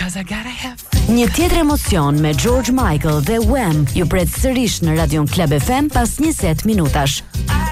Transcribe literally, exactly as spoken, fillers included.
Një tjetër emocion me George Michael dhe Wham ju pret sërish në Radion Club F M pas njëzet minutash.